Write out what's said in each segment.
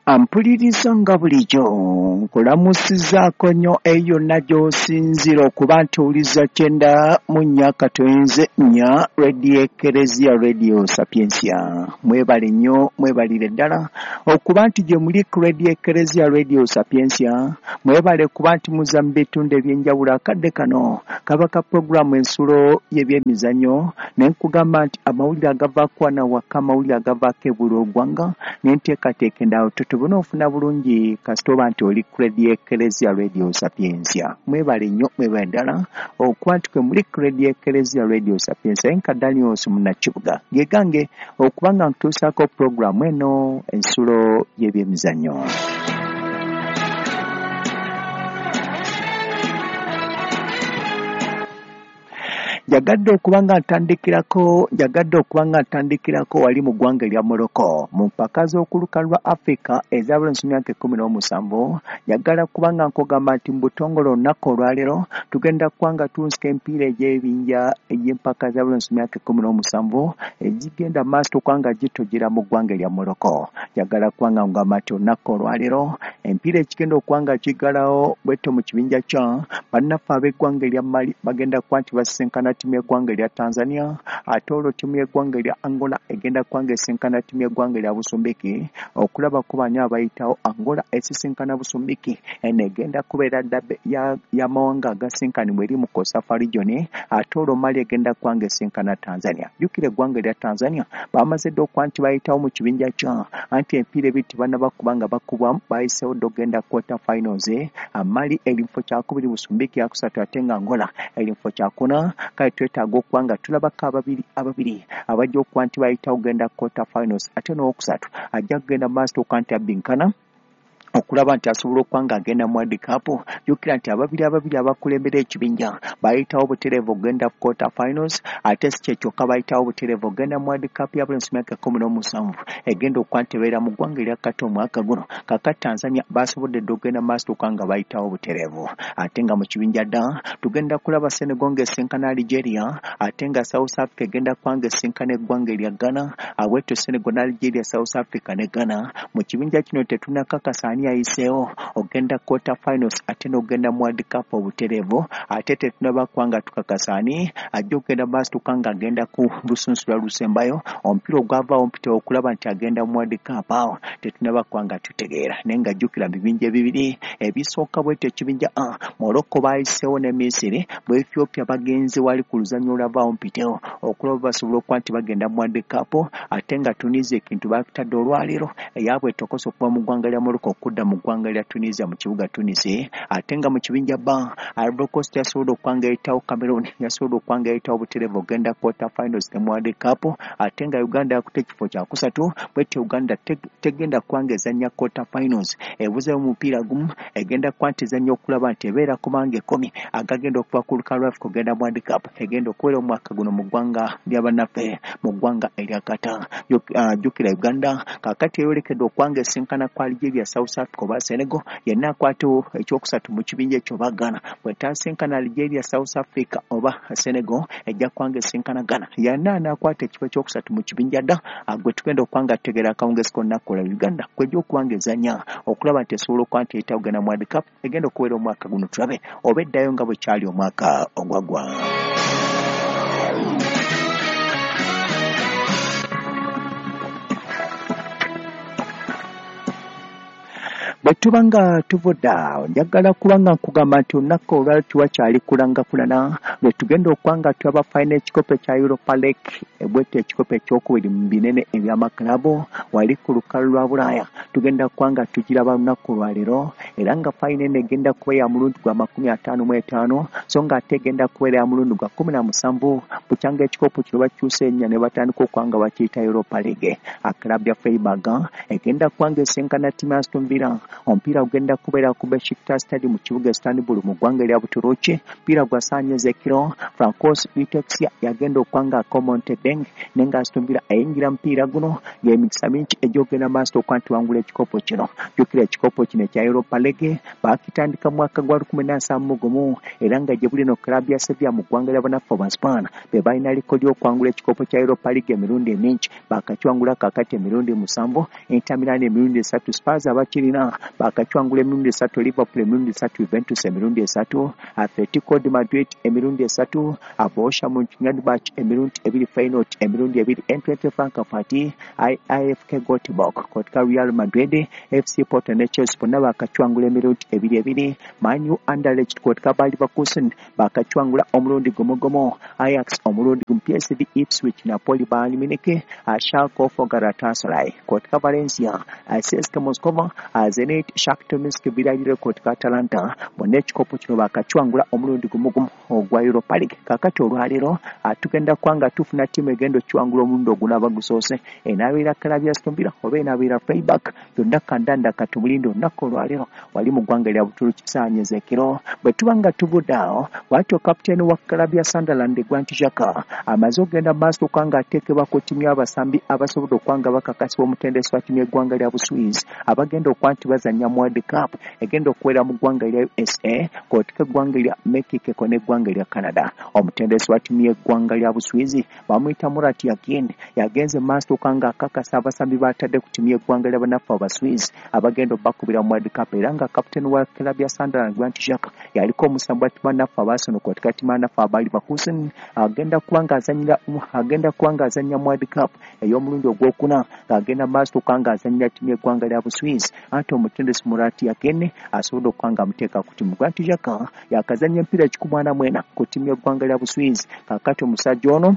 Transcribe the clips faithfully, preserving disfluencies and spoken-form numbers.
Ampuliriza nga bulijjo nkulamusizzaako nnyo eyo yonna gy'osinzira okuba nti owuliriza kyenda mu nnya katoenze nnya Radio Eklezia Radio Sapiensia. Mwebale nnyo, mwebalire ddala okuba nti gye muli ku Radio Eklezia Radio Sapiensia. Mwebale kuba nti muzza mu bitundu eby'enjawulo. Akadde kano kaba ka puroguramu ensulo y'ebyemizannyo ne nkugamba nti amawulire agavaako wano awaka, amawulire agavaako ebweru w'eggwanga ne nteekateeka endala tubona ofuna bulungi kasita oba nti oli ku Radio Eklezia Radio Sapiensia. Mwebale nnyo, mwebale ddala okuba nti kwe muli ku Radio Eklezia Radio Sapiensia. Nka Daniels Munnakibuga gegange okuba nga ntuusaako puroguramu eno ensulo y'ebyemizannyo. Jagadde okuba nga ntandikirako jagadde okuba nga ntandikirako wali mu ggwanga lya Morocco mu mpaka z'okuluka lwa Africa ez'abulenzi myaka ekkumi n'omusanvu. Njagala kuba nga nkugamba nti mu butongole olunaku olwaleero tugenda kuba nga tunsika empiira egy'ebibinja egy'empaka z'abulenzi myaka ekkumi n'omusanvu ezigenda maaso okuba nga gitojera mu ggwanga lya Morocco. Njagala kuba nga nkugamba nti olunaku olwaleero empiira ekigenda okuba nga kiggalawo bwetyo mu kibinja kya bannaffe ab'eggwanga lya Mali bagenda kuba nti basinkana timu y'eggwanga lya Tanzania, ate olwo timu y'eggwanga lya Angola egenda kwanga esinkana timu y'eggwanga lya Busumbiki okulaba ku bani abayitawo Angola esisinkana Busumbiki eno egenda kubeera ddabe y'amawanga agasinkanibwa eri mu Kosafa region, ate olwo Mali egenda kwanga esinkana Tanzania. Jjukira eggwanga lya Tanzania bamaze dda okuba nti bayitawo mu kibinja kya anti empiira ebiri tebannaba kuba nga bakubwamu, bayiseewo dda ogenda quarter finals. Mali eri mufo kyakubiri, Busumbiki yakusatu, ate nga Angola eri mufo kyakuna. Kale twetaaga okuba nga tulabako ababiri ababiri abajja okuba nti bayitawo ogenda quarter finals, ate n'owokusatu ajja kugenda maaso okuba nti abbinkana okulaba nti asobola okuba nga agenda mu World Cup. Jjukira nti ababiri ababiri abakulembera ekibinja bayitawo butereevu ogenda quarter finals, ate si kye kyokka bayitawo butereevu ogenda mu World Cup y'abulenzi myaka ekkumi n'omusanvu egenda okuba nti ebeera mu ggwanga lya Kati omwaka guno. Kaka Tanzania basobodde dda ogenda maaso okuba nga bayitawo butereevu, ate nga mu kibinja dda tugenda kulaba Senegal ng'esinkana Algeria, ate nga South Africa egenda kuba nga esinkana eggwanga lya Ghana. Abwetyo Senegal ne Algeria, South Africa ne Ghana. Mu kibinja kino tetunnakakasa ayiseewo ogenda quarter finals ate n'ogenda mu World Cup obutereevu, ate tetunaba kuba nga tukakasani ajja okugenda maaso okuba nga agenda ku lusunsu lwa lusembayo omupiira ogwavaawo mpita okulaba nti agenda mu World Cup. Awo tetunaba kuba nga tutegeera naye nga jjukira bibinja ebibiri ebisooka bwetyo ekibinja a Morocco bayiseewo ne Misiri, mu Ethiopia bagenze wali ku luzannya olwavaawo mpitewo okulaba basobola okuba nti bagenda mu World Cup, ate nga Tunisia ekintu bakitadde olwaleero eyaabwe tokosa okuba mu ggwanga lya Morocco okudda mu ggwanga lya Tunisia mu kibuga Tunisia. Ate nga mu kibinja ba Ivory Coast yasobola okuba nga yayitawo Cameroon, yasobola okuba nga yayitawo butereevu ogenda quarter finals ne mu World Cup, ate nga Uganda yakutte ekifo kya kusatu. Bwetyo Uganda tegenda kuba nga ezannya quarter finals, ebuze mu mupiira gumu egenda kuba nti ezannya okulaba nti ebeera kubanga ekomi agagenda okuba ku lukalu lwaffe ogenda mu World Cup egenda okubeera omwaka guno mu ggwanga lya bannaffe mu ggwanga erya Qatar. Jjukira Uganda kaakati eyolekedde okuba nga esinkana kwa Algeria, South Africa oba Senegal, yenna akwata ekyokusatu mu kibinja ekyo oba Ghana. Bw'etaasinkana Algeria, South Africa oba Senegal ejja kuba nga esinkana Ghana, yenna anaakwata ekifo ekyokusatu mu kibinja dda. Gwe tugenda okuba nga tutegeera akawungeezi konna kola Uganda kwejja okuba nga ezannya okulaba nti esobola okuba nti eyitawo ogenda mu World Cup egenda okubeera omwaka guno, tulabe oba eddayo nga bwe kyali omwaka ogwagwa. Bwe tuba nga tuvudde awo njagala kuba nga nkugamba nti olunaku olwali tiwakyali kulangakulana lwe tugenda okuba nga tulaba fayina ekikopo ekya Europa League, bwetyo ekikopo ekyokubiri mu binene eby'amakalabu wali ku lukalu lwa Bulaaya. Tugenda kuba nga tugiraba lunaku lwaleero era nga fayina eno egenda kuba ya mulundi gwa makumi ataano mu etaano so nga ate egenda kubeera ya mulundi gwa kumi na musanvu bukyanga ekikopo kino bakyusa ennya ne batandika okuba nga bakiyita Europa League. Akalabu ya Freiburg egenda kuba nga esinkana ttiimu ya Aston Villa. Omupiira gugenda kubeera ku Besiktas Stadium mu kibuga Istanbul mu ggwanga lya Buturuuki. Omupiira gwasaanyeza ekiro Frankos Vitexia yagenda okuba nga akomontedde nenga Aston Villa ayingira mupiira guno ng'emikisa mingi egyogenda maaso okwanti wangula ekikopo kino. Jjukira ekikopo kino ekya Europa League baakitandika mu mwaka gwa lukumi na nsavu mu gumu era nga gye buli no club ya Sevilla mu ggwanga ly'abanafu aba Spain be balina likodi okwangula ekikopo kya Europa League emirundi emingi baakakiwangula kaakati emirundi musanvu. Inter Milan emirundi esatu, Spurs abakirina baakakiwangula emirundi esatu, Liverpool emirundi esatu, Juventus emirundi esatu, Atletico de Madrid emirundi esatu, Borussia Mönchengladbach emirundi ebiri, Feyenoord emirundi ebiri, Eintracht Frankfurt, I F K Göteborg, kotika Real Madrid, F C Porto ne Chelsea bonna baakakiwangula emirundi ebiri ebiri. Man U, Anderlecht kotika Bayer Leverkusen baakakiwangula omulundi gumu gumu. Ajax omulundi gumu. P S V, Ipswich, Napoli, Bayern Munich, Schalke, Galatasaray kotika Valencia, C S K A Moscow, Zenit, Shakhtar Donetsk, Villarreal kotika Atalanta bonna ekikopo kino baakakiwangula omulundi gumu gumu ogwa Europa League. Kaakati olwaleero tugenda kwanga tufuna ttiimu egenda okiwangula omulundi ogunaaba gusoose enaabeera Club ya Aston Villa oba enaabeera Freiburg. Yonna kandanda kati mulindi olunaku olwaleero wali mu ggwanga lya Buturuki saanyeza ekiro bwe tuba nga tuvudde awo. Bw'atyo kapiteeni wa Club ya Sunderland Granit Xhaka amaze okugenda mu maaso kwanga ateekebwa ku ttiimu y'abasambi abasobola okwanga bakakasibwa omutendesi wa ttiimu y'eggwanga lya Buswizi abagenda okuba nti bazannya mu World Cup egenda okubeera mu ggwanga lya U S A kwotika eggwanga lya Mexico n'eggwanga lya Canada. Omutendesi wa ttiimu y'eggwanga lya Buswizi bamuyita Murat Yakin yagenze mu maaso kwanga akakasa abasambi batadde ku ttiimu y'eggwanga ly'abanafu Abaswizi abagenda obbakubira mu World Cup era nga kapiteeni wa Club ya Sunderland Granit Xhaka yaliko omusambi wa ttiimu y'abanafu Abaarsenal kwotika ttiimu y'abanafu aba Leverkusen agenda kubanga azannyira agenda kubanga azannya mu World Cup ey'omulundi ogwokuna ng'agenda mu maaso kwanga azannyira ttiimu y'eggwanga lya Buswizi ate omutendesi Murat Yakin asobodde okwanga amuteeka ku ttiimu. Granit Xhaka yakazannya empiira kikumi ana mu ena ku ttiimu y'eggwanga lya Buswizi. Kaakati omusajja ono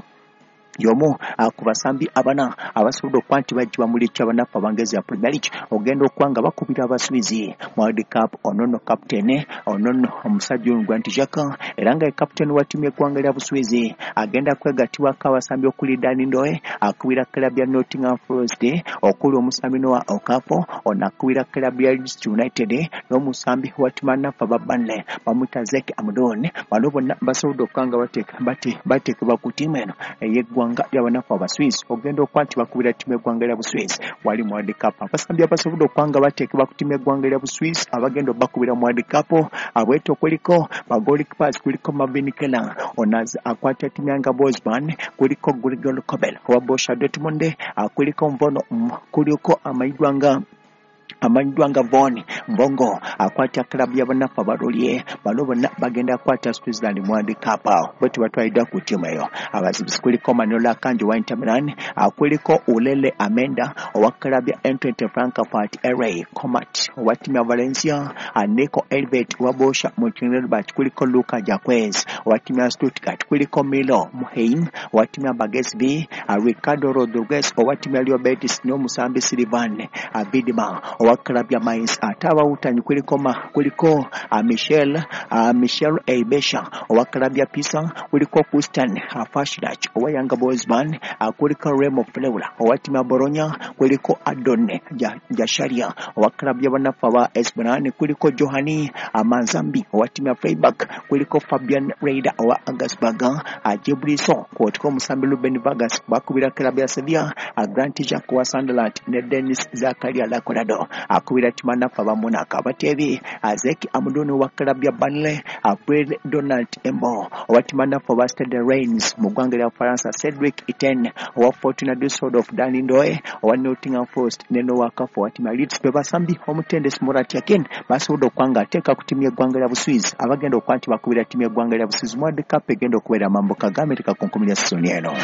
yomu ku basambi abana abasobodde okuba nti bajjibwa mu liiki abanafu abangezi ya Premier League ogenda okwanga bakubira Abaswizi mu World Cup. Ono nno kapiteeni ono nno omusajja ono Granit Xhaka era nga ye kapiteeni wa ttiimu y'eggwanga lya Buswizi agenda kwegattibwako abasambi okuli Danny Ndoye akubira Club ya Nottingham Forest, okuli omusambi Noah Okafor ono akubira Club ya Leeds United n'omusambi wa ttiimu y'abanafu aba Burnley bamuyita Zeki Amdon. Bano bonna basobodde okwanga bateekebwa ku ttiimu eno ey'eggwanga ly'abanafu Abaswizi ogenda okuba nti bakubira ttiimu y'eggwanga lya Buswizi wali mu World Cup. Abasambi abasobodde okwanga bateekebwa ku ttiimu y'eggwanga lya Buswizi abagenda obbakubira mu World Cup abweto kuliko bagolikipas kuliko Marvin Keller onazi akwata ttiimu ya Bosman, kuliko Grigol Kobel owa Borussia Dortmund, kuliko Mvono kuliko amayidwa nga amanyiddwa nga Von Mbongo akwata Club y'abanafu abalolye. Bano bonna bagenda kwata Switzerland mu World Cup bwe tubatwaliddwa ku ttiimu eyo. Abazibuzi kuliko Manuel Akanji wa Inter Milan, kuliko Ulele Amenda owa Club ya Eintracht Frankfurt, Ray Comat owa ttiimu ya Valencia, Nico Elbert owa Borussia Mönchengladbach, kuliko Luka Jaquez owa ttiimu ya Stuttgart, kuliko Milo Muheim owa ttiimu ya Bagesby, Ricardo Rodriguez owa ttiimu ya Real Betis n'omusambi Sylvain Bidima owa Club ya Mainz. Ate abawutanyi kuliko ma kuliko uh, Michel uh, Michel Eibesha owa Club ya Pisa, kuliko Kustan uh, Fashdach owa Young Boys Band, uh, kuliko Remo Fleury owa ttiimu ya Bologna, kuliko Adone Jasharia owa Club y'abanafu aba Esperance, kuliko Johani uh, Manzambi owa ttiimu ya Freiburg, kuliko Fabian Reider owa Augsburg, uh, Jibriso kwotika omusambi Ruben Vargas bakubira Club ya Sevilla, uh, Granit Xhaka wa Sunderland ne Denis Zakaria Lacorado akubira ttiimu y'abanafu aba Monaco. Abateebi Zeki Amdoni wa Club ya Burnley, Brad Donald Embo owa ttiimu y'abanafu aba Stade Reims mu ggwanga lya Faransa, Cedric Etienne owa Fortuna Düsseldorf, Danny Ndoye owa Nottingham Forest ne Noah Okafor owa ttiimu ya Leeds. Be basambi omutendesi Murat Yakin basobodde okwanga ateeka ku ttiimu y'eggwanga lya Buswizi abagenda okuba nti bakubira ttiimu y'eggwanga lya Buswizi mu World Cup egenda okubeera Mambuka ga Amerika ku nkumi ya sizoni eno.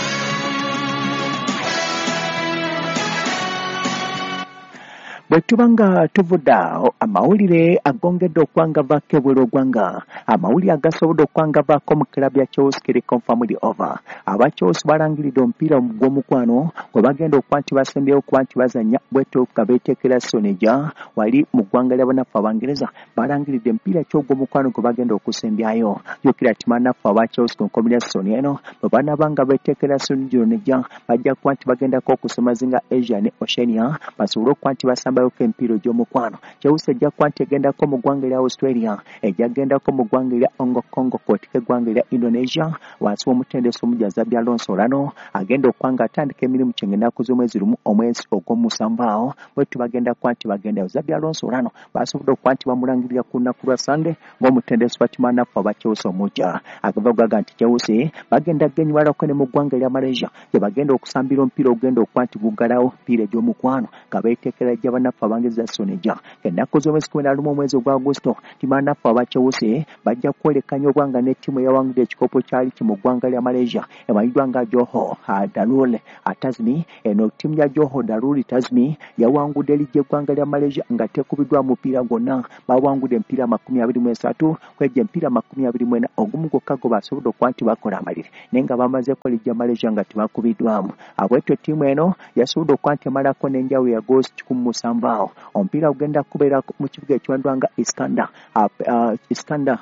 Bwe tuba nga tuvudde awo amawulire agongedde okwanga vaako ebweru oggwanga, amawulire agasobodde okwanga vaako mu Club ya Chelsea kiri confirmed over. Aba Chelsea balangiridde omupiira gw'omukwano gwe bagenda okuba nti basembyewo okuba nti bazannya bwetyo nga beeteekera Sonija wali mu ggwanga ly'abanafu Abangereza. Balangiridde omupiira ky'ogw'omukwano gwe bagenda okusembyayo. Jjukira ttiimu y'abanafu aba Chelsea ku nkomerero ya sizoni eno bwe banaaba nga beeteekera Sonija bajja kuba nti bagendako okusemazinga Asia ne Oceania basobole okuba nti basamba kusembayo k'empiira gy'omukwano. Chelsea ejja kuba nti egendako mu ggwanga erya Australia, ejja kugendako mu ggwanga erya Hong Kong kwotika eggwanga erya Indonesia wansi w'omutendesi omuggya Xabi Alonso Olano agenda okuba ng'atandika emirimu ky'ennaku z'omwezi lumu omwezi ogw'omusanvu awo bwettu bagenda kuba nti bagendayo. Xabi Alonso Olano basobodde okuba nti bamulangirira ku lunaku lwa Sunday ng'omutendesi batimanafu aba Chelsea omujja agava okugaga nti Chelsea bagenda genyumalako ne mu ggwanga erya Malaysia gye bagenda okusambira omupiira ogenda okuba nti guggalawo mpiira egy'omukwano nga beeteekera ejja bannaffe abangeza Sonija ennaku z'omwezi kumi na lumu omwezi ogwa Agusto timanafu aba Chelsea bajja kwolekanya obwanga n'ettiimu eyawangudde ekikopo kyali ki mu ggwanga lya Malaysia emanyiddwa nga Johor Darul Tazmi. Eno ttiimu ya Johor Darul Tazmi yawangudde liggya eggwanga lya Malaysia nga tekubiddwa mupiira gwonna bawangudde empiira makumi abiri mu esatu kwejja empiira makumi abiri mu ena ogumu gwokka gwe basobodde okuba nti bakola amaliri naye nga bamazeeko liggya Malaysia nga tebakubiddwamu. Abwetyo ttiimu eno yasobodde okuba nti emalako n'enjawulo ya goosi kikumi mu musanvu awo. Omupiira gugenda kubeera mu kibuga ekiwanddwa nga Iskandar Iskandar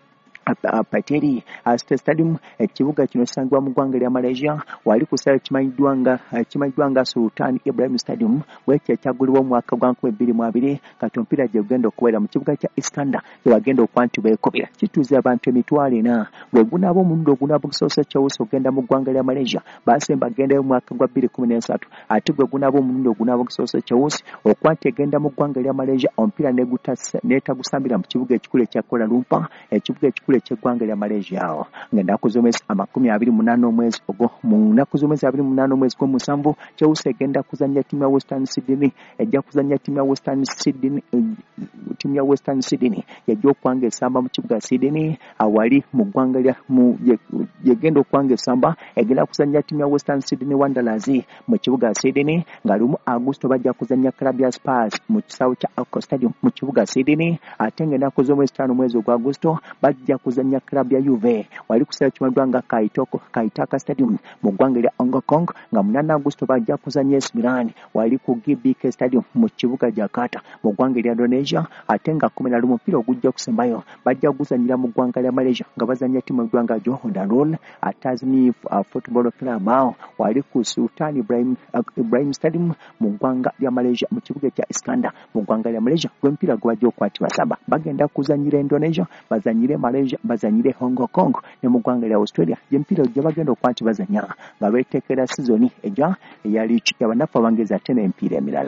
Pateri State Stadium. Ekibuga kino kisangibwa mu ggwanga lya Malaysia wali ku ssaawa kimanyiddwa nga kimanyiddwa nga Sultan Ibrahim Stadium bwekyo ekyagulibwa mu mwaka gwa nkumi bbiri mu abiri kati omupiira gye gugenda okubeera mu kibuga kya Iskandar gye bagenda okuba nti beekobera. Kituuza abantu emitwalo ena bwe gunaaba omulundi ogunaaba ogusoose Chelsea ogenda mu ggwanga lya Malaysia baasemba agendayo mu mwaka gwa bbiri kumi n'esatu ate gwe gunaaba omulundi ogunaaba ogusoose Chelsea okuba nti egenda mu ggwanga lya Malaysia omupiira neetagusambira mu kibuga ekikulu ekya Kuala Lumpur ekibuga ekikulu eky'eggwanga lya Malaysia awo ng'ennaku z'omwezi amakumi abiri mu munaana omwezi ogwo mu nnaku z'omwezi abiri mu munaana omwezi gw'omusanvu Chelsea egenda kuzannya ttiimu ya Western Sydney ejja kuzannya ttiimu ya Western Sydney ttiimu ya Western Sydney yajja okuwanga esamba mu kibuga Sydney awali mu ggwanga lya yegenda okuwanga esamba egenda kuzannya ttiimu ya Western Sydney Wanderers mu kibuga Sydney nga lumu Agusto bajja kuzannya club ya Spurs mu kisaawe kya Alco Stadium mu kibuga Sydney ate ng'ennaku z'omwezi ttaano omwezi ogwa Agusto bajja kuzannya club ya Juve wali kusaba kimanyiddwa nga Kaitoko Kaitaka Stadium mu ggwanga lya Hong Kong nga munana Agusto bajja kuzannya A S Milan wali ku G B K Stadium mu kibuga Jakarta mu ggwanga lya Indonesia ate nga kumi na lumu omupiira ogujja kusembayo bajja kuzannyira mu ggwanga lya Malaysia nga bazannya ttiimu y'eggwanga Johor Darul Tazmi Football Club awo wali ku Sultan Ibrahim Ibrahim Stadium mu ggwanga lya Malaysia mu kibuga kya Iskandar mu ggwanga lya Malaysia gw'empiira gwe bajja okukwatibwa saba bagenda kuzannyira Indonesia bazannyire Malaysia bazannyire Hong Kong ne mu ggwanga lya Australia gy'empiira gye bagenda okuba nti bazannya nga beeteekera sizoni ejja eyali y'abanafu abangeza ate n'empiira emirala.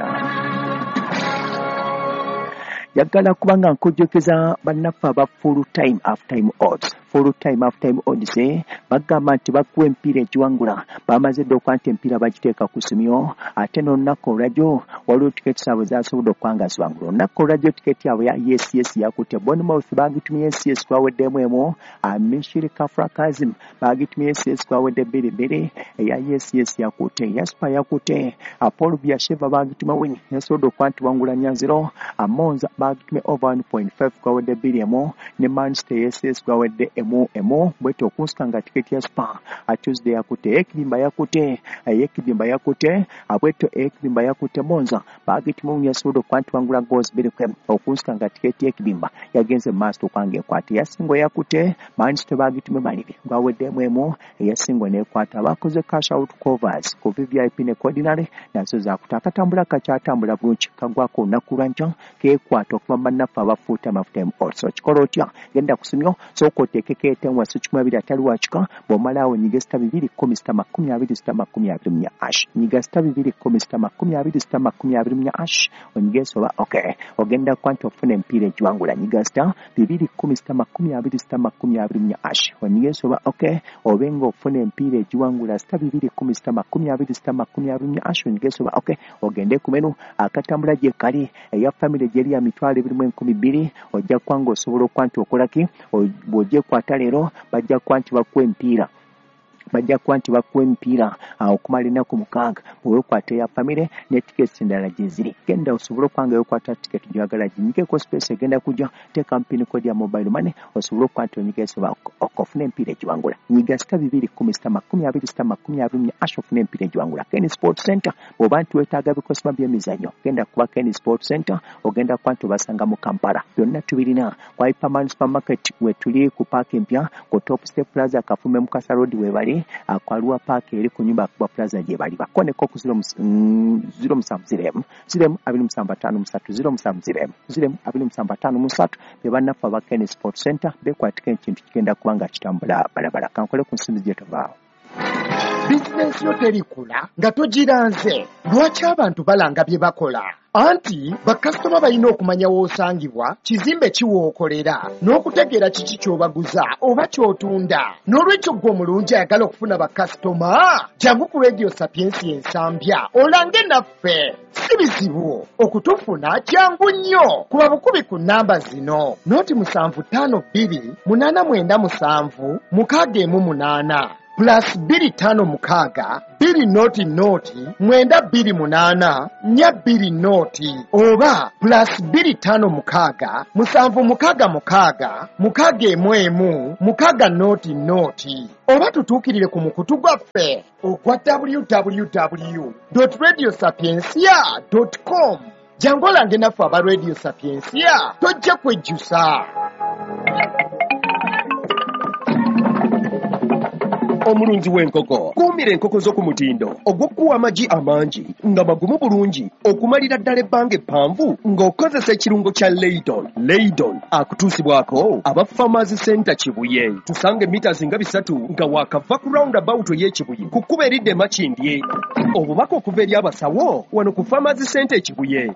Yagala kubanga nkujjukiza bannaffe aba full time half time odds full time half time odds eh bagamba nti bakuwa empiira ekiwangula bamaze dde okuba nti empiira bagiteeka ku simyo ate n'olunaku olwajjo waliwo tiketi zaabwe zasobodde okwanga ziwangula. Olunaku olwajjo tiketi yaabwe ya yes yes yakutte Bournemouth bagitumye yes yes twaweddemu emu Mishiri Kafra Kazim bagitumye yes yes twawadde bbiri bbiri eya yes yes yakutte Yaspa yakutte Paul Biasheva bagituma wini yasobodde okuba nti wangula Nyanziro Monza bagitumye over one point five twawadde bbiri emu ne Manchester yes yes twawadde emu emu bwetyo okunsuka nga tiketi ya Spa Tuesday yakutte Ekibimba yakutte Ekibimba yakutte abwetyo Ekibimba yakutte Monza bagituma wini yasobodde okuba nti wangula goals bbiri kwemu okunsuka nga tiketi y'Ekibimba yagenze mu maaso okwange ekwate Yasingo yakutte Manchester bagitumye baliri baweddemu emu eyasingo n'ekwata abakoze cash out covers ku V V I P ne ordinary nazo zakuta akatambula kakyatambula bulungi kagwako olunaku lwankya keekwata okuva bannaffe abafuuta amafuta mu also kikola otya genda kusimyo sooka oteekeko etemu wasu kikumi abiri atali wakika bw'omalaawo nyiga sita bibiri kkumi sita makumi abiri sita makumi abiri mu nya ash nyiga sita bibiri kkumi sita makumi abiri sita makumi abiri mu nya ash onyiga esoba okay ogenda kuba nti ofuna empiira egiwangula nyiga sita bibiri kkumi sita makumi abiri sita makumi abiri mu nya ash onyiga esoba okay obenga ofuna empiira egiwangula sita bibiri kkumi sita makumi abiri sita makumi abiri mu nya ash onyiga esoba okay ogende ku menu akatambula gye kali eya family gyeri ya mitwalo ebiri mu enkumi bbiri ojja kuba ng'osobola okuba nti okolaki bw'ogyekwata leero bajja kuba nti bakuwa empiira bajja kuba nti bakuwa empiira okumala ennaku mukaaga bw'okwata eya famire ne tiketi endala gye ziri genda osobole okubanga yokwata tiketi gy'oyagala ginyigeko space egenda kujja teeka mpini kodi ya mobile money osobole okuba nti onyiga esoba okufuna empiira egiwangula nyiga sita bibiri kkumi sita makumi abiri sita makumi abiri mu ash ofuna empiira egiwangula Ken Sport Center bw'oba nti weetaaga bikosima by'emizannyo genda kuba Ken Sport Center ogenda kuba nti obasanga mu Kampala byonna tubirina kwa Hyperman Supermarket we tuli ku paaka empya ku Top Step Plaza Kafume Mukasa Road we bali Ate akwaliwa paaka eri ku nyumba Kubwa Plaza gye bali bakoneko ku zero musanvu zero emu zero abiri musanvu ataano musatu zero musanvu zero emu zero abiri musanvu ataano musatu be bannaffe aba Ken Sport Center bekwatika ekintu kigenda kuba nga kitambula balabala kankole ku nsimu gye tuvaawo. Bizinensi yo terikula nga togiranze. Lwaki abantu balanga bye bakola? Anti bakasitoma balina okumanya w'osangibwa, kizimbe kiwookolera, n'okutegeera kiki ky'obaguza oba ky'otunda. N'olwekyo gwe omulungi ayagala okufuna bakasitoma, jangu ku Radio Sapiensi ensambya olange naffe. Si bizibu okutufuna, jangu nnyo kuba bukubi ku nnamba zino: noti musanvu ttaano bbiri munaana mwenda musanvu mukaaga emu munaana plus biri tano mukaaga biri noti noti mwenda biri munaana nya biri noti oba plus biri tano mukaaga musanvu mukaaga mukaaga mukaaga emu emu mukaaga noti noti oba tutuukirire ku mukutu gwaffe ogwa w w w dot radio sapiensia dot com. Jangu olange naffe aba Radio Sapiensia tojja kwejjusa. Omulunzi w'enkoko kuumira enkoko zo ku mutindo ogw'okuwa amagi amangi nga magumu bulungi okumalira ddala ebbanga eppanvu ng'okozesa ekirungo kya Leydon. Leydon akutuusibwako aba Farmers Center Kibuye. Tusange mitazi nga bisatu nga waakava ku roundabout y'Ekibuye ku kkubo eridda e Makindye. Obubaka okuva eri abasawo wano ku Farmers Center Kibuye.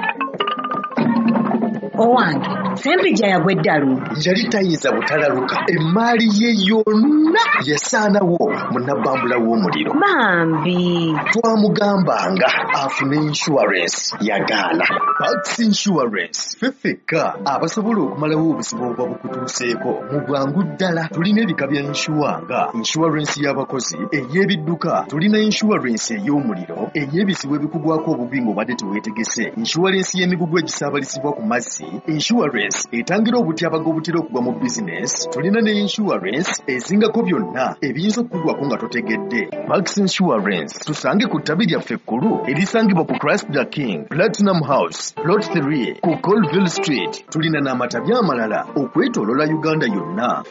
Owange Sempija yagwe ddalu yali tayiza butalaluka emmaali ye yonna yasaanawo munabbambula w'omuliro. Bambi twamugambanga afune insurance yagaana. Pax Insurance fefeka abasobola okumalawo obuzibu obuba bukutuuseeko mu bwangu ddala. Tulina ebika bya insuwanga: insurance y'abakozi, ey'ebidduka, tulina insurance ey'omuliro, ey'ebizibu ebikugwako obubi ng'obadde teweetegese, insurance y'emigugu egisaabalisibwa ku mazzi, insurance etangira obutyabaga obutera okugwa mu business. Tulina ne insurance ezingako byonna ebiyinza okukugwako nga totegedde. Pax Insurance tusange ku ttabi lyaffe ekkulu erisangibwa ku Christ the King, Platinum House, Plot three ku Colville Street. Tulina n'amatabi amalala okwetoolola Uganda yonna.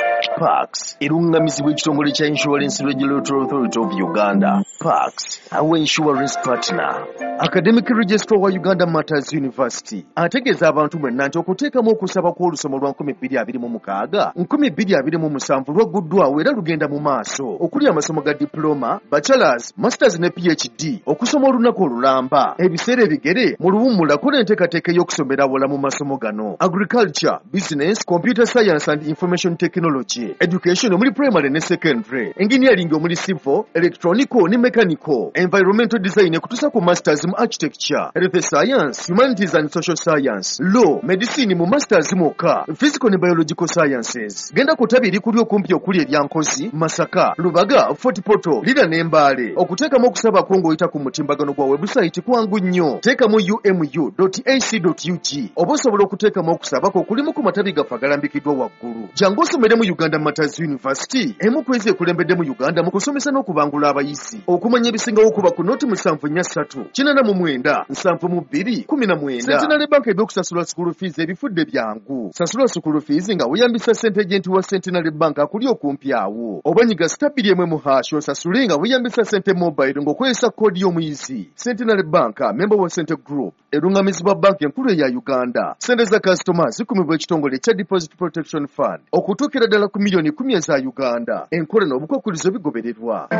Pax erungamizibwa ekitongole kya Insurance Regulatory Authority of Uganda. Pax our insurance partner. Academic Registrar wa Uganda Matters University ategeeza abantu mwenna nti okuteekamu okusaba kw'olusoma lwa nkumi bbiri abiri mu mukaaga nkumi bbiri abiri mu musanvu lwagguddwawo era lugenda mu maaso okuli amasomo ga diploma, bachelors, masters ne P H D okusoma olunaku olulamba. Ebiseera ebigere mu luwummula kola enteekateeka y'okusomera awala mu masomo gano: agriculture, business, computer science and information technology, education omuli primary ne secondary, engineering omuli civil, electronical ne mechanical, environmental design ekutuusa ku masters mu architecture, health science, humanities and social science, law, medicine mu masters mokka, physical ne biological sciences. Genda ku ttabi erikuli okumpi okuli eryankozi, Masaka, Lubaga, Fort Portal, Lira ne Mbale. Okuteekamu okusaba kwo ng'oyita ku mutimbagano gwa website kwangu nnyo. Teekamu u m u dot a c dot u g oba osobola okuteekamu okusaba kwo kulimu ku matabi gaffe agalambikiddwa waggulu. Jangu osomere mu Uganda Matters University, emu ku ezi ekulembedde mu Uganda mu kusomesa n'okubangula abayizi. Okumanya ebisingawo kuba ku noti musanvu nnya ssatu kinana mu mwenda nsanvu mu bbiri kumi na mwenda. Centenary Bank ebyokusasula school fees ebifudde byangu. Sasula school fees nga weeyambisa ssente agenti wa Centenary Bank akuli okumpi awo. Obanyiga stabili emwe mu hash osasule nga weeyambisa ssente mobile ng'okozesa koodi y'omuyizi. Centenary Bank member wa Center Group erungamizibwa banki enkulu eya Uganda. Ssente za customers zikumibwa ekitongole ekya Deposit Protection Fund okutuukira ddala ku miliyoni kumi eza Uganda. Enkola n'obukwakkulizo bigobererwa.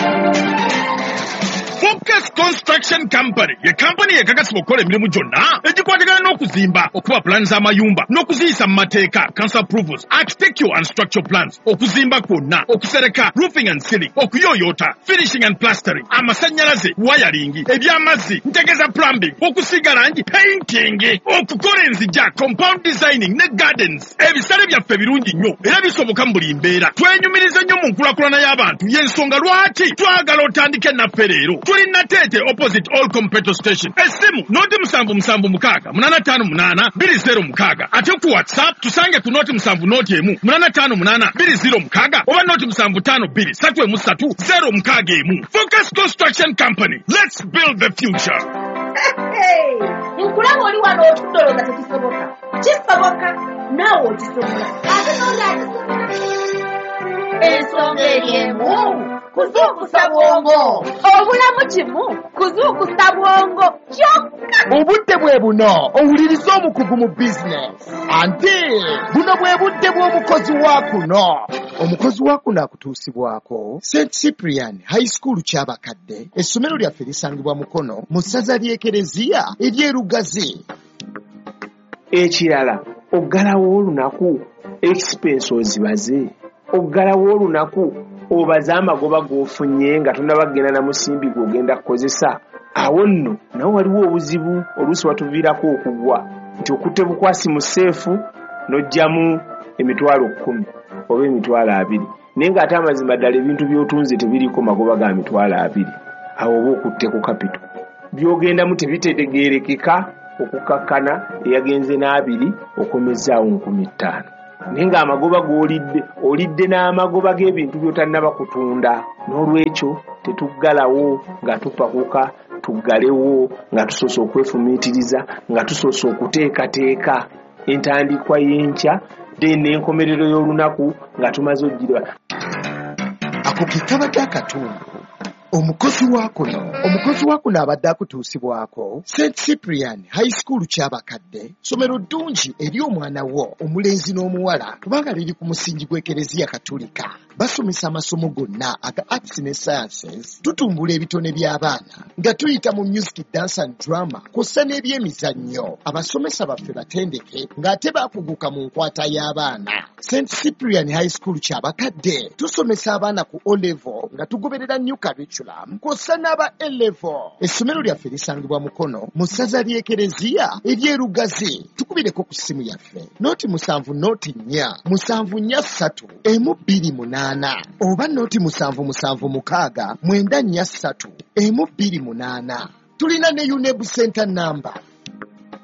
Focus Construction Company ye company ekakasibwa okukola emirimu gyonna egikwatagana n'okuzimba, okuba plans z'amayumba n'okuziyisa mu mateeka, council approvals, architectural and structural plans, okuzimba kwonna, okusereka, roofing and ceiling, okuyooyoota, finishing and plastering, amasannyalaze, wiring, eby'amazzi, ntegeza plumbing, okusiga langi, painting, okukola enzija, compound designing ne gardens. Ebisale byaffe birungi nnyo era bisoboka mu buli mbeera. Twenyumiriza nnyo mu nkulakulana y'abantu, y'ensonga lwaki twagala otandike naffe leero. Tuli Natete opposite Olcom petrol station. Esimu noti musanvu musanvu mukaaga munana tano munana biri zero mukaaga. Ate ku WhatsApp tusange ku noti musanvu noti emu munana tano munana biri zero mukaaga oba noti musanvu tano biri satu emu satu zero mukaaga emu. Focus Construction Company. Let's build the future. Hey, nkulaba oli wano otudoloza tekisoboka. Kisoboka naawe okisobola. Ate n'oli akisobola. ensonga eri emu kuzuukusa bwongo obulamu kimu kuzuukusa bwongo kyokka obudde bwe buno owuliriza omukugu mu bizinesi ate buno bwe budde bw'omukozi wa kuno omukozi wa kuno akutuusibwako Saint Cyprian High School Kyabakadde essomero lyaffe lisangibwa Mukono mu ssaza ly'Ekereziya ery'Erugazi. Ekirala oggalawo olunaku expense ozibaze oggalawo olunaku obaze amagoba g'ofunye nga tonnabagenda na musimbi gw'ogenda kukozesa awo nno nawo waliwo obuzibu oluusi watuviirako okugwa nti okutte bukwasi mu seefu n'ojjamu emitwalo kkumi oba emitwalo abiri naye ng'ate amazima ddala ebintu by'otunze tebiriiko magoba ga mitwalo abiri awo oba okutte ku kapito by'ogendamu tebitegeerekeka okukakkana eyagenze n'abiri okomezaawo nkumi ttaano naye ng'amagoba g'olidde olidde n'amagoba g'ebintu by'otannaba kutunda n'olwekyo tetuggalawo nga tupakuka tuggalewo nga tusoose okwefumiitiriza nga tusoose okuteekateeka entandikwa y'enkya then n'enkomerero y'olunaku nga tumaze ogira ako ke kabadde akatundu omukozi wa kuno omukozi wa kuno abadde akutuusibwako Saint Cyprian High School Kyabakadde somero ddungi eri omwana wo omulenzi n'omuwala kubanga liri ku musingi gw'Ekereziya Katolika basomesa amasomo gonna aga arts ne sciences tutumbula ebitone by'abaana nga tuyita mu music dance and drama kw'ossa n'ebyemizannyo abasomesa baffe batendeke ng'ate baakuguka mu nkwata y'abaana. Saint Cyprian High School Kyabakadde tusomesa abaana ku O level nga tugoberera new curriculum kw'ossa n'aba A level. Essomero lyaffe lisangibwa Mukono mu ssaza ly'Ekereziya ery'Erugazi. Tukubireko ku ssimu yaffe nooti musanvu nooti nnya musanvu nnya ssatu emu bbiri munaana oba nooti musanvu musanvu mukaaga mwenda nnya ssatu emu bbiri munaana. Tulina ne U N E B center number